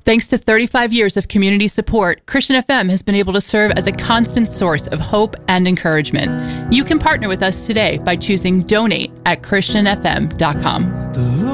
Thanks to 35 years of community support, Christian FM has been able to serve as a constant source of hope and encouragement. You can partner with us today by choosing donate at christianfm.com.